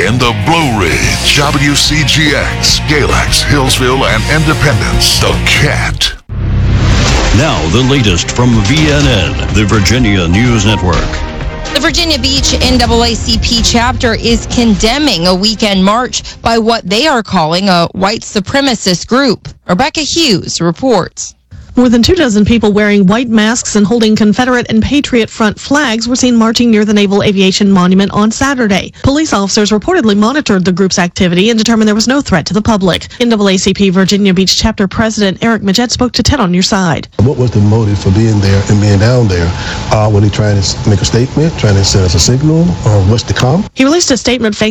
in the Blue Ridge, WCGX, Galax, Hillsville, and Independence, The Cat. Now, the latest from VNN, the Virginia News Network. The Virginia Beach NAACP chapter is condemning a weekend march by what they are calling a white supremacist group. Rebecca Hughes reports. More than 24 people wearing white masks and holding Confederate and Patriot Front flags were seen marching near the Naval Aviation Monument on Saturday. Police officers reportedly monitored the group's activity and determined there was no threat to the public. NAACP Virginia Beach chapter president Eric Majette spoke to 10 on Your Side. What was the motive for being there and being down there? Were they trying to make a statement, trying to send us a signal, or what's to come? He released a statement